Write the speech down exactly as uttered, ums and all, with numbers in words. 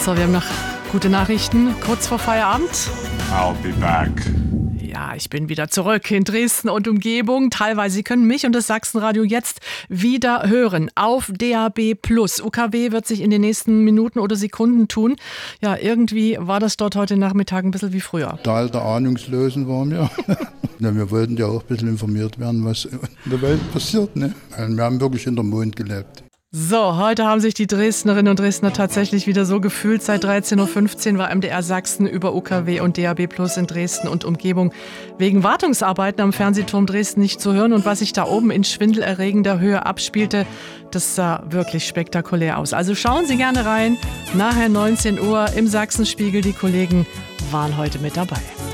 So, wir haben noch gute Nachrichten kurz vor Feierabend. I'll be back. Ja, ich bin wieder zurück in Dresden und Umgebung. Teilweise, Sie können mich und das Sachsenradio jetzt wieder hören auf D A B plus. U K W wird sich in den nächsten Minuten oder Sekunden tun. Ja, irgendwie war das dort heute Nachmittag ein bisschen wie früher. Tal der Ahnungslosen waren wir. Ja, wir wollten ja auch ein bisschen informiert werden, was in der Welt passiert. Ne? Wir haben wirklich hinter dem Mond gelebt. So, heute haben sich die Dresdnerinnen und Dresdner tatsächlich wieder so gefühlt. Seit dreizehn Uhr fünfzehn war M D R Sachsen über U K W und D A B plus in Dresden und Umgebung wegen Wartungsarbeiten am Fernsehturm Dresden nicht zu hören. Und was sich da oben in schwindelerregender Höhe abspielte, das sah wirklich spektakulär aus. Also schauen Sie gerne rein. Nachher neunzehn Uhr im Sachsenspiegel. Die Kollegen waren heute mit dabei.